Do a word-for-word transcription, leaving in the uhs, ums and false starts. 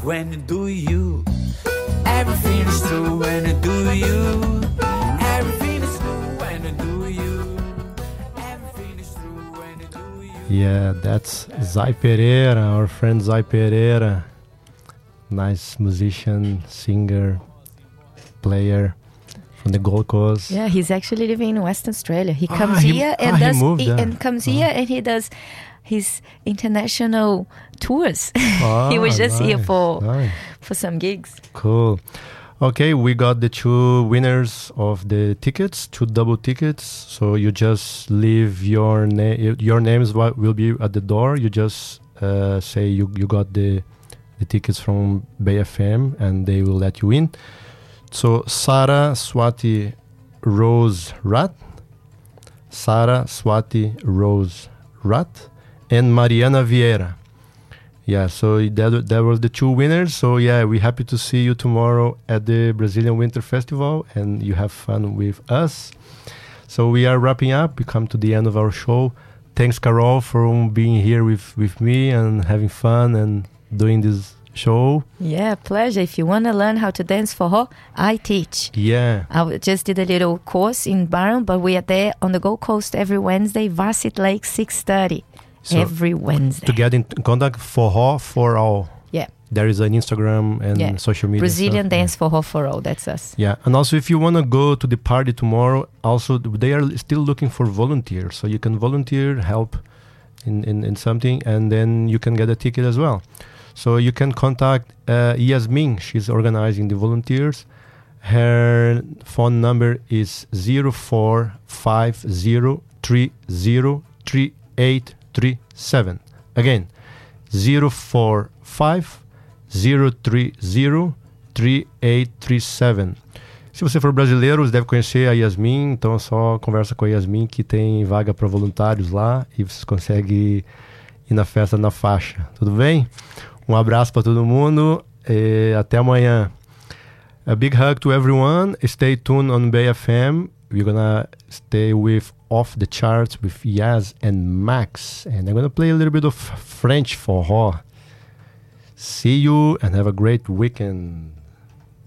when you do you. Everything is true when you do you. Everything is true when you do you. Everything is true when you do you. Yeah, that's Zay Pereira, our friend Zay Pereira. Nice musician, singer, player from the Gold Coast. Yeah, he's actually living in Western Australia. He Ah, comes he- here and ah, he does moved he, there. and comes Ah. here and he does his international tours. Ah, He was just here nice, for nice. for some gigs. Cool. Okay, we got the two winners of the tickets, two double tickets. So you just leave your name. Your names wi- will be at the door. You just uh, say you you got the the tickets from Bay F M, and they will let you in. So Sarah Swati Rose Rat, Sarah Swati Rose Rat, and Mariana Vieira. Yeah, so that, that was the two winners. So yeah, we're happy to see you tomorrow at the Brazilian Winter Festival, and you have fun with us. So we are wrapping up. We come to the end of our show. Thanks, Carol, for being here with, with me and having fun and doing this show. Yeah, pleasure. If you want to learn how to dance forró, I teach. Yeah. I w- just did a little course in Byron, but we are there on the Gold Coast every Wednesday, Varsity Lake, six thirty. So every Wednesday. To get in contact, Forró for All. Yeah. There is an Instagram and Yeah. social media Brazilian stuff. Dance Forró for All, that's us. Yeah, and also if you want to go to the party tomorrow, also they are still looking for volunteers. So you can volunteer, help in, in, in something, and then you can get a ticket as well. So you can contact uh, Yasmin. She's organizing the volunteers. Her phone number is zero four five zero three zero three eight three seven. Again, zero four five zero three zero three eight three seven. Se você for brasileiro, você deve conhecer a Yasmin, então só conversa com a Yasmin que tem vaga para voluntários lá e você consegue ir na festa na faixa. Tudo bem? Um abraço para todo mundo e até amanhã. A big hug to everyone. Stay tuned on Bay F M. We're gonna stay with Off the Charts with Yaz and Max, and I'm gonna play a little bit of French for her. See you and have a great weekend.